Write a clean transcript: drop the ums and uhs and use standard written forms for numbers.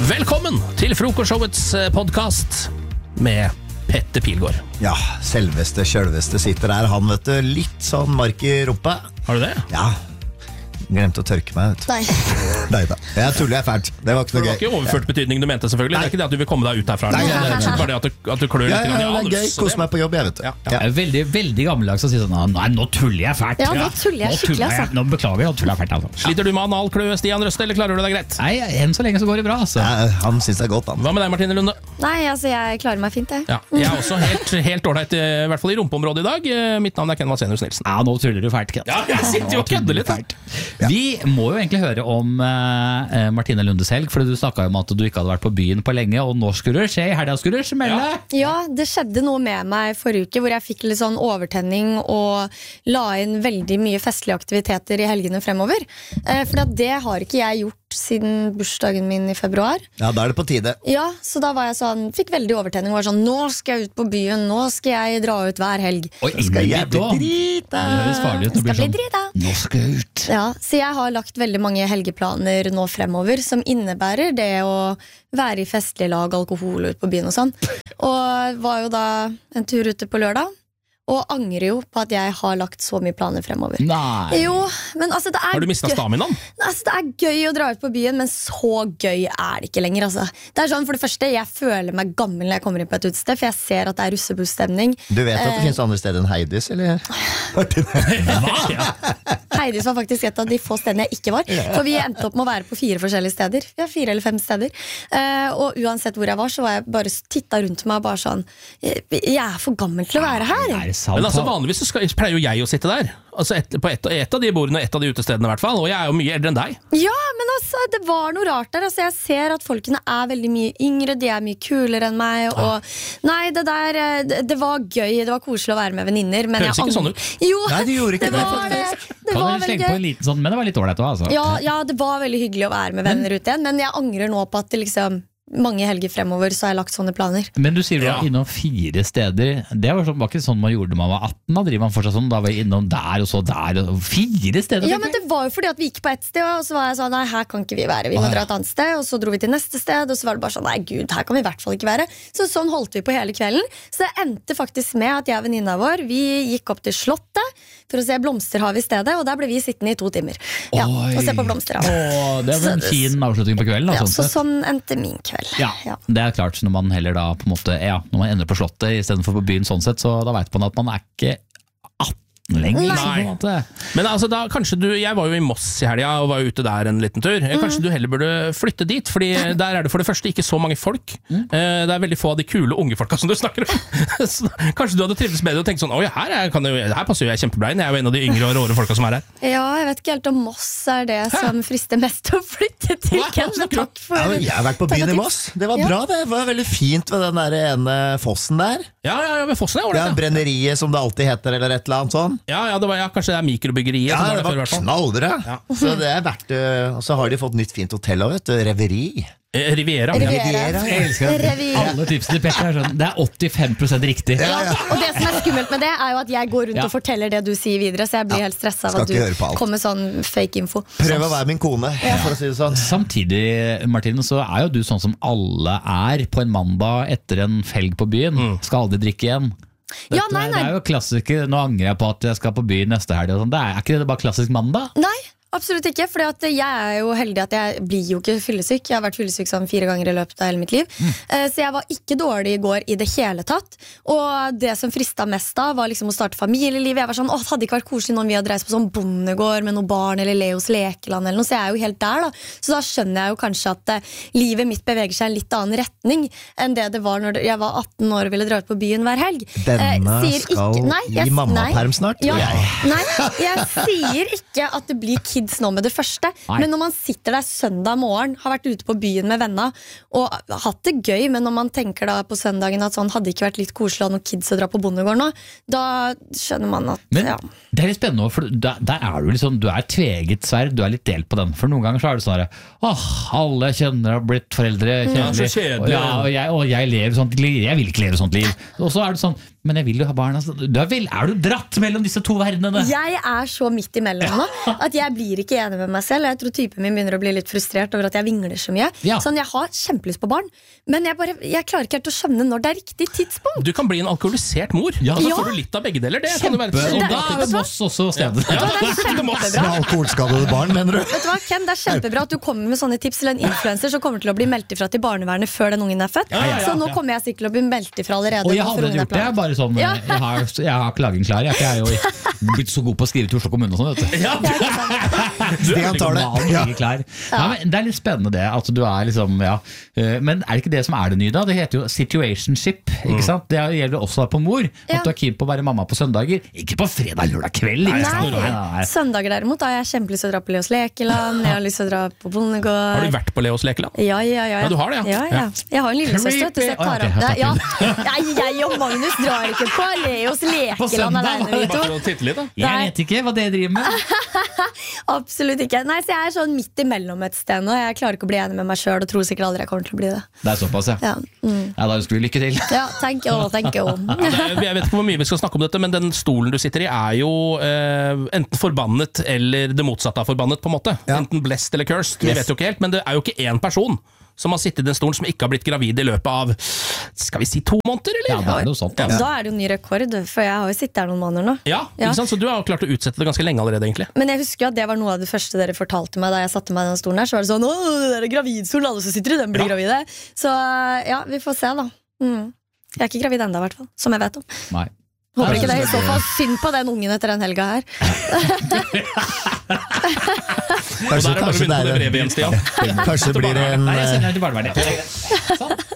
Velkommen til Frokostshowets podcast med Petter Pilgaard. Ja, selveste, kjølveste sitter der. Han, vet du, litt sånn mark I rumpa. Har du det? Ja, glemte å tørke meg, vet du. Nei da, jeg tuller jeg fælt. Det var ikke noe Det gøy. var ikke overført betydning du mente selvfølgelig. Det ikke det at du vil komme deg ut herfra. Nei. Det er bare det at du klør litt Ja, grann I det anus. er gøy. Kos meg på jobb, jeg vet du. Ja. Det er veldig, veldig gammeldags å si sånn Nei, nå tuller jeg fælt. Ja, nå tuller jeg skikkelig, altså. Nå beklager jeg, nå tuller jeg fælt, altså. Sliter du med analkløe, Stian Røste, eller klarer du deg greit? Nei, enn så lenge så går det bra, altså. Ja, han synes det er godt, han. Hva med deg, Martine Lunde? Nei, altså jeg klarer meg fint, jeg. Ja, jeg er også helt ordentlig, I hvert fall I rumpeområdet I dag. Mitt navn Ken Vasenius Nilsen. Ja, nå tuller du fælt, Ken. Ja, jeg sitter jo og kødder litt. Vi må jo egentlig høre om Martine Lundes helg, fordi du snakket jo om at du ikke hadde vært på byen på lenge, og nå skulle det skje, I helgen skulle det smelle. Ja, det skjedde noe med meg forrige uke, hvor jeg fikk litt sånn overtenning og la inn veldig mye festlige aktiviteter I helgene fremover. For det har ikke jeg gjort siden bursdagen min I februar. Ja, da er det på tide. Ja, så da var jeg sånn, fikk veldig overtenning, var sånn, nå skal jeg ut på byen, nå skal jeg dra ut hver helg. Oi, Skal jeg bli da. drita? Det høres farlig ut. Det blir Skal bli sånn, drita. nå skal jeg ut. Ja, så jeg har lagt veldig mange helgeplaner nå fremover som innebærer det å være I festlig lag, alkohol ut på byen og sånn. Og var jo da en tur ute på lørdag, og angrer jo på at jeg har lagt så mye planer fremover. Nei. Jo, men altså det er Har du mistet staminaen? Altså, det er gøy å dra ut på byen, men så gøy er det ikke lenger, altså. Det er sånn, for det første, jeg føler meg gammel når jeg kommer inn på et utested, for jeg ser at det er russebusstemning. Du vet at det finnes andre steder enn Heidis, eller? Heidis var faktisk et av de få stedene jeg ikke var, for vi endte opp med å være på 4 forskjellige steder. Vi har 4 eller 5 steder. Og uansett hvor jeg var, så var jeg bare tittet rundt meg og bare sånn, jeg er for gammel til å være her. Er det sant? Men altså vanligvis så pleier jo jeg å sitte der. Altså på et av de bordene, et av de utestedene I hvert fall. Og jeg er jo mye eldre enn deg. Ja, men altså, det var noe rart der. Altså, jeg ser at folkene er veldig mye yngre, de er mye kulere enn meg. Og nei, det der, det var gøy, det var koselig å være med venninner. Men Høres ikke sånn ut. Jo, Nei, det gjorde ikke det det, var det. Det Kan var du veldig slenge på en gøy. liten sånn, men det var litt ålreit også, altså. Ja, det var veldig hyggelig å være med venner ute igjen, men jeg angrer nå på at det liksom mange helger fremover så har jeg lagt sånne planer. Men du sier du Ja. var innom 4 steder. Det var ikke sånn man gjorde da man var 18. Da driver man fortsatt sånn. Da var jeg innom der og så der. Og 4 steder. Ja, men det var jo fordi at vi gikk på et sted, og så var jeg sånn, nei, her kan ikke vi være, vi må dra et annet sted, og så dro vi til neste sted, og så var det bare sånn, nei gud, her kan vi I hvert fall ikke være. Så sånn holdt vi på hele kvelden. Så det endte faktisk med at jeg og venninna vår, vi gikk opp til Slottet for å se blomsterhav I stedet, og der ble vi sittende I 2 timer. Ja, Oi. og se på blomsterhav. Åh, det var en Så- fin avslutning på kvelden. Da, Ja, sånn så sett. sånn endte min kveld. Ja, det er klart når man heller da på en måte, ja, når man ender på slottet I stedet for på byen sånn sett, så da vet man at man ikke 18 lenger. Nei. på en måte. Men altså da, kanskje du, jeg var jo I Moss I helga og var ute der en liten tur. Kanskje du heller burde flytte dit, fordi der er det for det første ikke så mange folk. Det er veldig få av de kule unge folka som du snakker om. Så kanskje du hadde trivdes bedre og tenkt sånn, oi, her passer jo jeg kjempebra inn. Jeg er jo en av de yngre og råre folka som er her. Ja, jeg vet ikke helt om Moss er det som frister mest til å flytte til, Hva? Ken, men takk for... Ja, men jeg har vært på takk byen for I tips. Moss. Det var Ja. bra, det. Det var veldig fint ved den der ene fossen der. Ja, ved Fossen er Det er ålreit. brenneriet som det alltid heter, eller et eller annet sånn. Ja, det var, kanskje det er mikrobyggeriet. Ja, som det før, I var hvert fall. knallbra. Ja. Så det er verdt det. Og så har de fått nytt fint hotell også, vet du. Reveri. Riviera. Riviera. Jeg elsker at Revy. alle tipsene til Petter er sånn, det er 85% riktig. Ja, og det som er skummelt med det er jo at jeg går rundt Ja. og forteller det du sier videre, så jeg blir helt stresset av Skal at ikke høre på du alt. kommer med sånn fake info. Prøv å være min kone, for å si det sånn. Samtidig, Martine, så er jo du sånn som alle er på en mandag etter en felg på byen. Skal aldri drikke igjen. Ja, Dette, nei. Det er jo klassiker, nå angrer jeg på at jeg skal på byen neste helg og sånn. Det er ikke det bare klassisk mandag? Nei, absolutt ikke, for jeg er jo heldig at jeg blir jo ikke fyllesyk. Jeg har vært fyllesyk sånn 4 ganger I løpet av hele mitt liv. Så jeg var ikke dårlig I går I det hele tatt. Og det som fristet mest da var liksom å starte familieliv. Jeg var sånn, det hadde ikke vært koselig når vi hadde reist på sånn bondegård med noen barn eller Leos lekeland eller noe, så jeg er jo helt der da. Så da skjønner jeg jo kanskje at livet mitt beveger seg I en litt annen retning enn det var når jeg var 18 år og ville dra ut på byen hver helg. Denne Sier skal ikke- nei, jeg- gi mammaperm snart, Ja, tror jeg. nei, jeg sier ikke at det blir kids nå med det første. Nei. Men når man sitter der søndag morgen, har vært ute på byen med venner og hatt det gøy, men når man tenker da på søndagen at sånn hadde ikke vært litt koselig å ha noen kids å dra på bondegård nå, da skjønner man at Men ja. det er litt spennende, for der er du liksom, du er tveget sverd, du er litt delt på den. For noen ganger så er det sånn her, alle jeg kjenner har blitt foreldre, Ja, så kjedelig. og jeg lever sånt liv, jeg vil ikke leve sånt liv. Og så er det sånn, men jeg vil jo ha barn. Altså. Er du dratt mellom disse to verdenene? Jeg er så midt imellom nå at jeg blir blir ikke enig med meg selv. Jeg tror typen min begynner å bli litt frustrert over at jeg vingler så mye. Sånn, jeg har kjempelyst på barn, men jeg klarer ikke helt å skjønne når det er riktig tidspunkt. Du kan bli en alkoholisert mor, så får du litt av begge deler. Det kan jo være Og da er Voss også stedet. Det er kjempebra. Alkoholskadede barn, mener du? Vet du hva, Ken, det er kjempebra at du kommer med sånne tips til en influencer som kommer til å bli meldt ifra til barnevernet før den ungen er født. Så nå kommer jeg sikkert til å bli meldt ifra allerede. Og jeg hadde gjort det, bare sånn jeg har klagen klar. Jeg er jo blitt så god på å skrive til Oslo kommune og sånn, vet du. Stian tar det. Klar. Men det er litt spennende det at du er liksom, men er det ikke det som er det nye da? Det heter jo situationship, ikke sant? Det gjelder også på mor, at du er keen på å være mamma på søndager, ikke på fredag, lørdag kveld. Nei. Søndager derimot har jeg kjempelyst til å dra på Leos Lekeland. Jeg har lyst til å dra på bondegård. Har du vært på Leos Lekeland? Ja, du har det, ja. Jeg har en lillesøster, så jeg tar opp det. Jeg og Magnus drar ikke på Leos Lekeland alene, vi to. Jeg vet ikke hva det driver med. Absolutt ikke. Nei, så jeg er sånn midt imellom et sted nå. Jeg klarer ikke å bli enig med meg selv og tror sikkert aldri jeg kommer til å bli det. Det er såpass, ja. Da ønsker vi lykke til. Ja, thank you. Jeg vet ikke hvor mye vi skal snakke om dette, men den stolen du sitter i er jo enten forbannet eller det motsatte av forbannet, på en måte. Enten blessed eller cursed, vi vet jo ikke helt, men det er jo ikke én person som har sittet i den stolen som ikke har blitt gravid i løpet av, skal vi si 2 måneder, eller? Ja, da er det jo sånt. Da er det jo ny rekord, for jeg har jo sittet her noen måneder nå. Ja, ikke sant? Så du har jo klart å utsette det ganske lenge allerede, egentlig. Men jeg husker jo at det var noe av det første dere fortalte meg da jeg satte meg i den stolen her, så var det sånn, det er gravidstolen, alle som sitter i den blir gravide. Så ja, vi får se da. Jeg er ikke gravid enda, i hvert fall, som jeg vet om. Nei. Håper ikke det, i så fall synd på den ungen etter den helga her. Kanskje det blir en... Nei, jeg sender deg til barnevernet. Sånn.